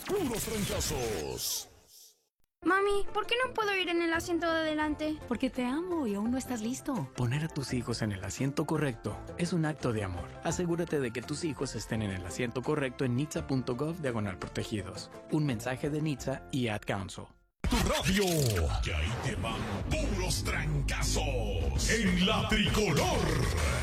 puros trancazos. Mami, ¿por qué no puedo ir en el asiento de adelante? Porque te amo y aún no estás listo. Poner a tus hijos en el asiento correcto es un acto de amor. Asegúrate de que tus hijos estén en el asiento correcto en nitsa.gov/protegidos. Un mensaje de NHTSA y Ad Council. Tu radio, que ahí te van puros trancazos en la tricolor.